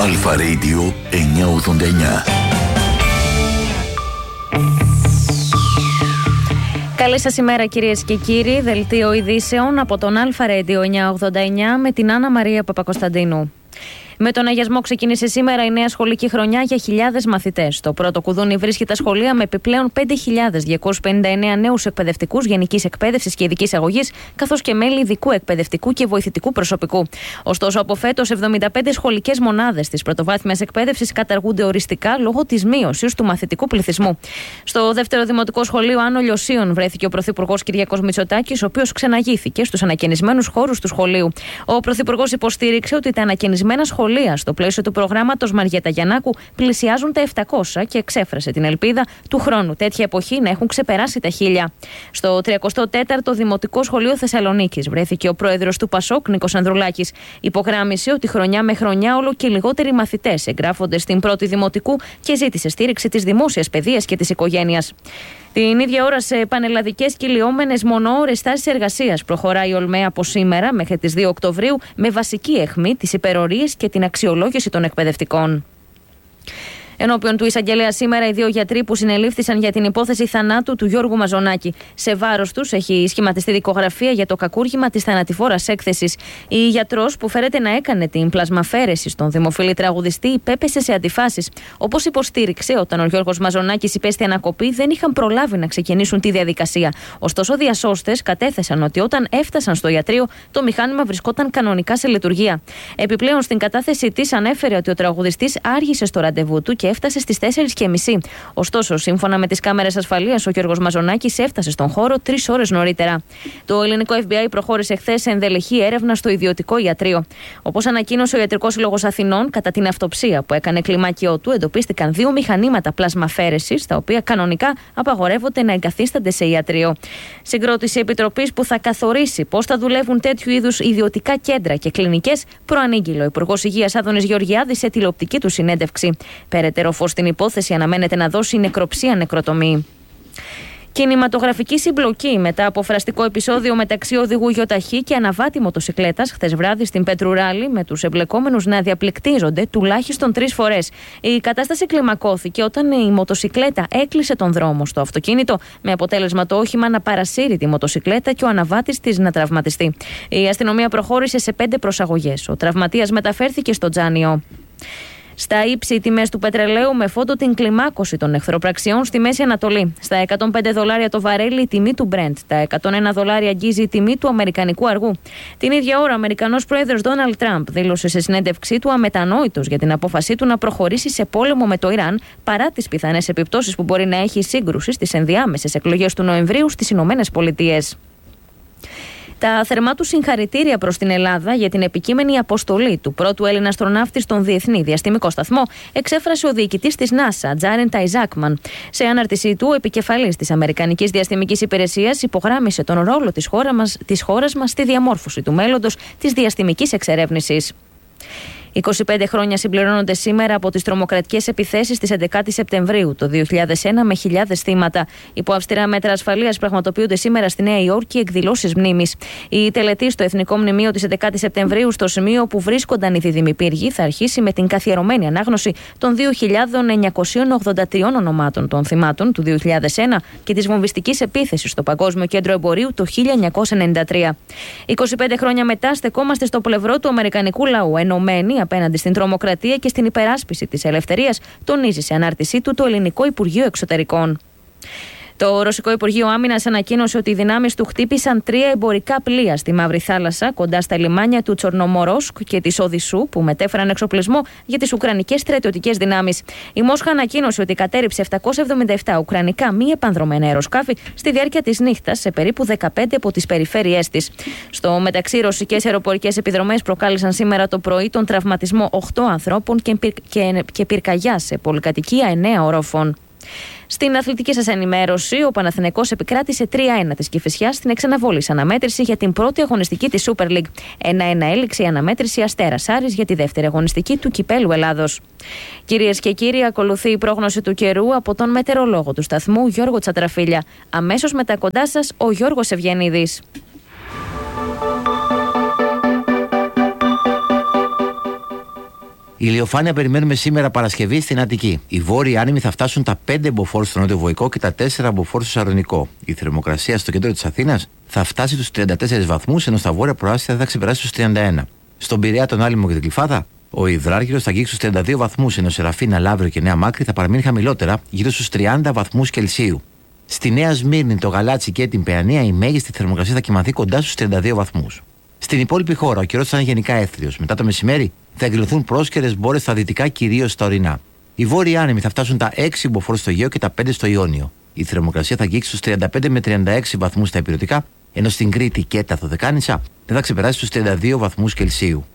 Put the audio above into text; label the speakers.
Speaker 1: Αλφα Radio 989.
Speaker 2: Καλή σας ημέρα κυρίες και κύριοι. Δελτίο ειδήσεων από τον Αλφα Radio 989 με την Άννα Μαρία Παπακοσταντίνου. Με τον αγιασμό ξεκίνησε σήμερα η νέα σχολική χρονιά για χιλιάδες μαθητές. Το πρώτο κουδούνι βρίσκει τα σχολεία με επιπλέον 5.259 νέους εκπαιδευτικούς γενικής εκπαίδευσης και ειδικής αγωγής, καθώς και μέλη ειδικού εκπαιδευτικού και βοηθητικού προσωπικού. Ωστόσο, από φέτος, 75 σχολικές μονάδες της πρωτοβάθμιας εκπαίδευσης καταργούνται οριστικά λόγω της μείωσης του μαθητικού πληθυσμού. Στο δεύτερο δημοτικό σχολείο Άνω Λιωσίων βρέθηκε ο Πρωθυπουργός Κυριάκος Μητσοτάκης, ο οποίος ξεναγήθηκε στους ανακαινισμένους χώρους του σχολείου. Ο Πρωθυπουργός υποστήριξε ότι τα ανακαινισμένα σχολεία στο πλαίσιο του προγράμματος Μαριέτα Γιαννάκου πλησιάζουν τα 700 και εξέφρασε την ελπίδα του χρόνου τέτοια εποχή να έχουν ξεπεράσει τα 1000. Στο 34ο Δημοτικό Σχολείο Θεσσαλονίκης βρέθηκε ο πρόεδρος του ΠΑΣΟΚ, Νίκος Ανδρουλάκης. Υπογράμμισε ότι χρονιά με χρονιά όλο και λιγότεροι μαθητές εγγράφονται στην πρώτη δημοτικού και ζήτησε στήριξη της δημόσιας παιδείας και της οικογένειας. Την ίδια ώρα, σε πανελλαδικές κυλιόμενες μονοώρες τάσεις εργασίας, προχωράει η Ολμαία από σήμερα μέχρι τις 2 Οκτωβρίου με βασική αιχμή τις υπερορίες και την αξιολόγηση των εκπαιδευτικών. Ενώπιον του εισαγγελέα σήμερα, οι δύο γιατροί που συνελήφθησαν για την υπόθεση θανάτου του Γιώργου Μαζονάκη. Σε βάρος τους έχει σχηματιστεί δικογραφία για το κακούργημα της θανατηφόρας έκθεσης. Η γιατρός που φέρεται να έκανε την πλασμαφέρεση στον δημοφιλή τραγουδιστή υπέπεσε σε αντιφάσεις. Όπως υποστήριξε, όταν ο Γιώργος Μαζονάκης υπέστη ανακοπή, δεν είχαν προλάβει να ξεκινήσουν τη διαδικασία. Ωστόσο, διασώστες κατέθεσαν ότι όταν έφτασαν στο ιατρείο, το μηχάνημα βρισκόταν κανονικά σε λειτουργία. Επιπλέον, στην κατάθεσή της ανέφερε ότι ο τραγουδιστής άργησε στο ραντεβού του και έφτασε στις 4:30. Ωστόσο, σύμφωνα με τις κάμερες ασφαλείας, ο Γιώργος Μαζονάκης έφτασε στον χώρο 3 ώρες νωρίτερα. Το ελληνικό FBI προχώρησε χθες σε ενδελεχή έρευνα στο ιδιωτικό ιατρείο. Όπως ανακοίνωσε ο Ιατρικός Σύλλογος Αθηνών, κατά την αυτοψία που έκανε κλιμάκιό του, εντοπίστηκαν 2 μηχανήματα πλασμαφέρεσης, τα οποία κανονικά απαγορεύονται να εγκαθίστανται σε ιατρείο. Συγκρότηση επιτροπής που θα καθορίσει πώς θα δουλεύουν τέτοιου είδους ιδιωτικά κέντρα και κλινικές, προανήγγειλε ο Υπουργός Υγείας Άδωνης Γεωργιάδης σε τηλεοπτική του συνέντευξη. Περαιτέρω φως στην υπόθεση αναμένεται να δώσει νεκροψία νεκροτομή. Κινηματογραφική συμπλοκή μετά από φραστικό επεισόδιο μεταξύ οδηγού γιοταχή και αναβάτη μοτοσικλέτας χθες βράδυ στην Πετρουράλη, με τους εμπλεκόμενους να διαπληκτίζονται τουλάχιστον 3 φορές. Η κατάσταση κλιμακώθηκε όταν η μοτοσικλέτα έκλεισε τον δρόμο στο αυτοκίνητο, με αποτέλεσμα το όχημα να παρασύρει τη μοτοσικλέτα και ο αναβάτης της να τραυματιστεί. Η αστυνομία προχώρησε σε 5 προσαγωγές. Ο τραυματίας μεταφέρθηκε στο Τζάνιο. Στα ύψη, οι τιμές του πετρελαίου με φόντο την κλιμάκωση των εχθροπραξιών στη Μέση Ανατολή. Στα $105 το βαρέλι η τιμή του Brent. Τα $101 αγγίζει η τιμή του αμερικανικού αργού. Την ίδια ώρα, ο Αμερικανός πρόεδρος Ντόναλντ Τραμπ δήλωσε σε συνέντευξή του αμετανόητος για την απόφασή του να προχωρήσει σε πόλεμο με το Ιράν, παρά τις πιθανές επιπτώσεις που μπορεί να έχει η σύγκρουση στις ενδιάμεσες εκλογές του Νοεμβρίου στις Ηνωμένες Πολιτείες. Τα θερμά του συγχαρητήρια προς την Ελλάδα για την επικείμενη αποστολή του πρώτου Έλληνα αστροναύτη στον Διεθνή Διαστημικό Σταθμό εξέφρασε ο διοικητής της NASA, Τζάρεν Ταϊζάκμαν. Σε ανάρτησή του, ο επικεφαλής της Αμερικανικής Διαστημικής Υπηρεσίας υπογράμμισε τον ρόλο της χώρας μας στη διαμόρφωση του μέλλοντος της διαστημικής εξερεύνησης. 25 χρόνια συμπληρώνονται σήμερα από τις τρομοκρατικές επιθέσεις της 11ης Σεπτεμβρίου το 2001 με χιλιάδες θύματα. Υπό αυστηρά μέτρα ασφαλείας πραγματοποιούνται σήμερα στη Νέα Υόρκη εκδηλώσεις μνήμης. Η τελετή στο Εθνικό Μνημείο της 11ης Σεπτεμβρίου, στο σημείο που βρίσκονταν οι δίδυμοι πύργοι, θα αρχίσει με την καθιερωμένη ανάγνωση των 2.983 ονομάτων των θυμάτων του 2001 και της βομβιστικής επίθεσης στο Παγκόσμιο Κέντρο Εμπορίου το 1993. 25 χρόνια μετά στεκόμαστε στο πλευρό του αμερικανικού λαού, ενωμένοι απέναντι στην τρομοκρατία και στην υπεράσπιση της ελευθερίας, τονίζει σε ανάρτησή του το Ελληνικό Υπουργείο Εξωτερικών. Το Ρωσικό Υπουργείο Άμυνας ανακοίνωσε ότι οι δυνάμεις του χτύπησαν 3 εμπορικά πλοία στη Μαύρη Θάλασσα, κοντά στα λιμάνια του Τσορνομορόσκ και της Οδυσσού, που μετέφεραν εξοπλισμό για τις ουκρανικές στρατιωτικές δυνάμεις. Η Μόσχα ανακοίνωσε ότι κατέρριψε 777 ουκρανικά μη επανδρομένα αεροσκάφη στη διάρκεια της νύχτας σε περίπου 15 από τις περιφέρειές της. Στο μεταξύ, ρωσικές αεροπορικές επιδρομές προκάλεσαν σήμερα το πρωί τον τραυματισμό 8 ανθρώπων και πυρκαγιά σε πολυκατοικία 9 ορόφων. Στην αθλητική σας ενημέρωση, ο Παναθηναϊκός επικράτησε 3-1 της Κηφισιάς στην εξαναβόλης αναμέτρηση για την πρώτη αγωνιστική της Super League. 1-1 έληξε η αναμέτρηση Αστέρας Άρης για τη δεύτερη αγωνιστική του Κυπέλλου Ελλάδος. Κυρίες και κύριοι, ακολουθεί η πρόγνωση του καιρού από τον μετεωρολόγο του σταθμού Γιώργο Τσατραφίλια. Αμέσως μετά κοντά σας ο Γιώργος Ευγενίδης.
Speaker 3: Η ηλιοφάνεια περιμένουμε σήμερα Παρασκευή στην Αττική. Οι βόρειοι άνεμοι θα φτάσουν τα 5 μποφόρ στο νότιο Βοϊκό και τα 4 μποφόρ στο Σαρονικό. Η θερμοκρασία στο κέντρο της Αθήνας θα φτάσει τους 34 βαθμούς, ενώ στα βόρεια προάστια θα ξεπεράσει τους 31. Στον Πειραιά, τον Άλυμο και την Κλιφάδα, ο Ιδράργυρος θα αγγίξει στους 32 βαθμούς, ενώ Σεραφίνα, Λαύριο και Νέα Μάκρη θα παραμείνει χαμηλότερα, γύρω στους 30 βαθμούς Κελσίου. Στη Νέα Σμύρνη, το Γαλάτσι και την Παιανία, η μέγιστη θερμοκρασία θα κυμανθεί κοντά στους 32 βαθμούς. Στην υπόλοιπη χώρα, ο καιρός θα είναι γενικά έθριος. Μετά το μεσημέρι θα εκδηλωθούν πρόσκαιρες μπόρες στα δυτικά, κυρίως στα ορεινά. Οι βόρειοι άνεμοι θα φτάσουν τα 6 μποφόρ στο Αιγαίο και τα 5 στο Ιόνιο. Η θερμοκρασία θα αγγίξει στους 35 με 36 βαθμούς στα ηπειρωτικά, ενώ στην Κρήτη και τα Δωδεκάνησα δεν θα ξεπεράσει τους 32 βαθμούς Κελσίου.